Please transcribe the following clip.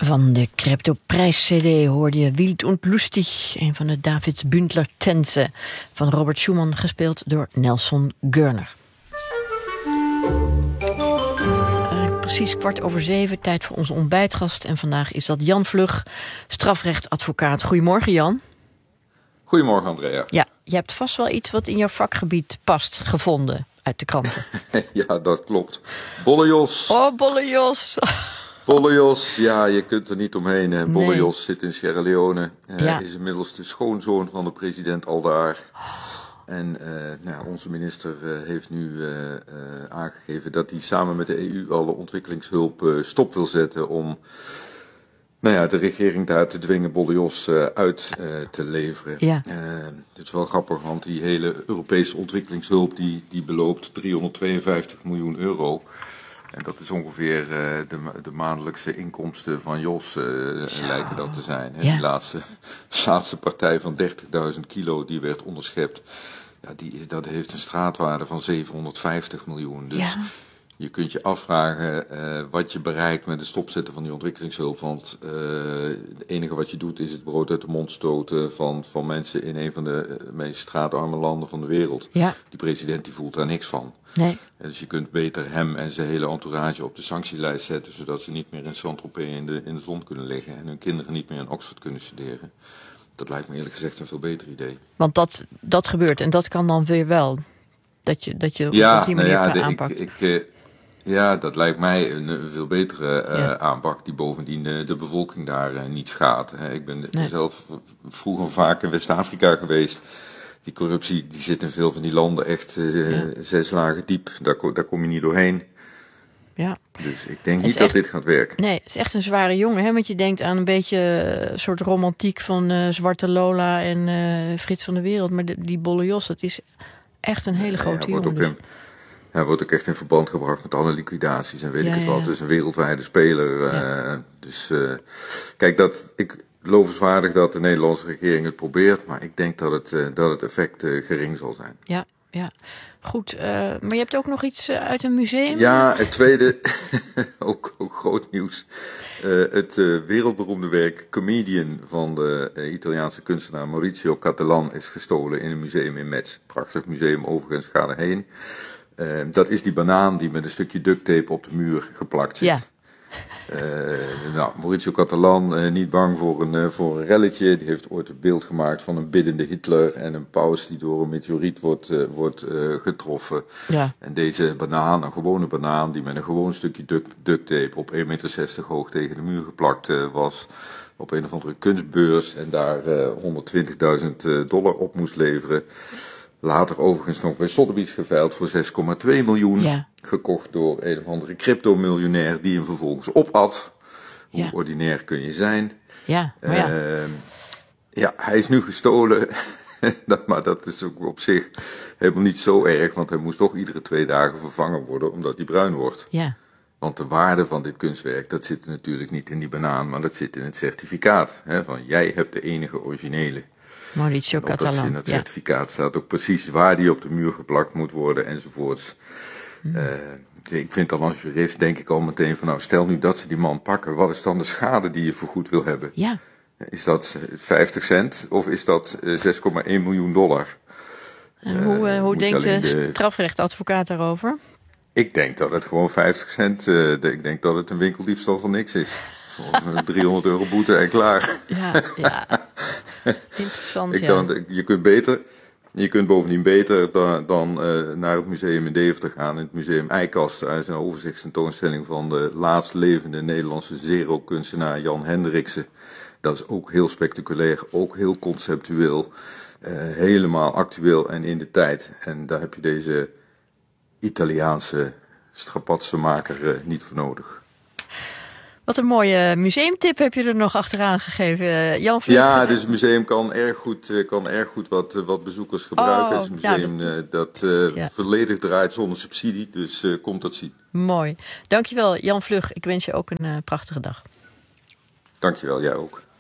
Van de Cryptoprijs-cd hoorde je Wild und Lustig, een van de Davids Bündler Tänze van Robert Schumann, gespeeld door Nelson Görner. Precies 6:15, tijd voor onze ontbijtgast. En vandaag is dat Jan Vlug, strafrechtadvocaat. Goedemorgen, Jan. Goedemorgen, Andrea. Ja, je hebt vast wel iets wat in jouw vakgebied past gevonden uit de kranten. Ja, dat klopt. Bolle Jos. Oh, Bolle Jos. Bolle Jos, ja, je kunt er niet omheen. Bolle Nee. Jos zit in Sierra Leone. Ja. Is inmiddels de schoonzoon van de president aldaar. En onze minister heeft nu aangegeven dat hij samen met de EU alle ontwikkelingshulp stop wil zetten om de regering daar te dwingen Bolle Jos uit te leveren. Ja. Het is wel grappig, want die hele Europese ontwikkelingshulp die beloopt 352 miljoen euro. En dat is ongeveer de maandelijkse inkomsten van Jos, lijken dat te zijn. Hè? Ja. Die laatste partij van 30.000 kilo die werd onderschept. Ja, dat heeft een straatwaarde van 750 miljoen. Dus Ja. je kunt je afvragen wat je bereikt met het stopzetten van die ontwikkelingshulp. Want het enige wat je doet is het brood uit de mond stoten van mensen in een van de meest straatarme landen van de wereld. Ja. Die president die voelt daar niks van. Nee. Dus je kunt beter hem en zijn hele entourage op de sanctielijst zetten, zodat ze niet meer in Saint-Tropez in de zon kunnen liggen en hun kinderen niet meer in Oxford kunnen studeren. Dat lijkt me eerlijk gezegd een veel beter idee. Want dat gebeurt en dat kan dan weer wel. Dat je op die manier kan aanpakken. Ja, dat lijkt mij een veel betere aanpak die bovendien de bevolking daar niet schaadt. Ik ben zelf vroeger vaak in West-Afrika geweest. Die corruptie die zit in veel van die landen echt 6 lagen diep. Daar kom je niet doorheen. Ja. Dus ik denk niet dat dit gaat werken. Nee, het is echt een zware jongen, hè? Want je denkt aan een beetje een soort romantiek van Zwarte Lola en Frits van de Wereld. Maar die Bolle Jos, dat is echt een hele grote jongen. Hij wordt ook echt in verband gebracht met alle liquidaties en weet ik het wat. Het is een wereldwijde speler. Dus kijk, lovenswaardig dat de Nederlandse regering het probeert. Maar ik denk dat het effect gering zal zijn. Ja. Goed, maar je hebt ook nog iets uit een museum? Ja, het tweede, ook groot nieuws. Het wereldberoemde werk Comedian van de Italiaanse kunstenaar Maurizio Cattelan is gestolen in een museum in Metz. Prachtig museum, overigens, ga erheen. Dat is die banaan die met een stukje duct tape op de muur geplakt zit. Ja. Maurizio Cattelan, niet bang voor een relletje. Die heeft ooit het beeld gemaakt van een biddende Hitler en een paus die door een meteoriet wordt getroffen. Ja. En deze banaan, een gewone banaan die met een gewoon stukje duct tape op 1,60 meter hoog tegen de muur geplakt was, op een of andere kunstbeurs en daar $120.000 op moest leveren. Later overigens nog bij Sotheby's geveild voor 6,2 miljoen. Ja. Gekocht door een of andere cryptomiljonair die hem vervolgens opat. Hoe ordinair kun je zijn? Ja, hij is nu gestolen. Maar dat is ook op zich helemaal niet zo erg. Want hij moest toch iedere 2 dagen vervangen worden omdat hij bruin wordt. Ja. Want de waarde van dit kunstwerk, dat zit natuurlijk niet in die banaan. Maar dat zit in het certificaat. Van jij hebt de enige originele. Maurizio Cattelan. In dat certificaat staat ook precies waar die op de muur geplakt moet worden enzovoorts. Ik vind dan als jurist denk ik al meteen van stel nu dat ze die man pakken, wat is dan de schade die je vergoed wil hebben? Ja. Is dat 50 cent of is dat $6,1 miljoen? En hoe denkt de strafrechtadvocaat daarover? Ik denk dat het gewoon 50 cent, ik denk dat het een winkeldiefstal van niks is. Of €300 boete en klaar. Ja. Interessant, Je kunt bovendien beter dan naar het museum in Deventer gaan. In het museum Eikast. Daar is een overzichtstentoonstelling van de laatst levende Nederlandse zero-kunstenaar Jan Hendriksen. Dat is ook heel spectaculair, ook heel conceptueel. Helemaal actueel en in de tijd. En daar heb je deze Italiaanse strapatsenmaker niet voor nodig. Wat een mooie museumtip heb je er nog achteraan gegeven, Jan Vlug. Ja, dus het museum kan erg goed wat bezoekers gebruiken. Het is een museum dat volledig draait zonder subsidie, dus komt dat zien. Mooi. Dankjewel, Jan Vlug. Ik wens je ook een prachtige dag. Dankjewel, jij ook.